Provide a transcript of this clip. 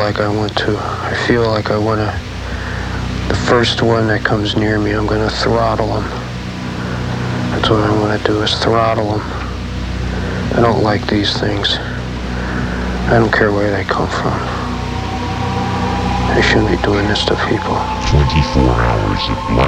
like I want to. I feel like I want to. The first one that comes near me, I'm going to throttle them. That's what I want to do, is throttle them. I don't like these things. I don't care where they come from. They shouldn't be doing this to people. 24 hours of